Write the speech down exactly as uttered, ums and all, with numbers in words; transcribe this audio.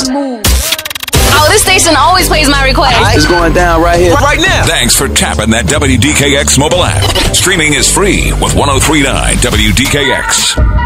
Oh, this station always plays my request. It's going down right here, right now. Thanks for tapping that W D K X mobile app. Streaming is free with one oh three point nine W D K X.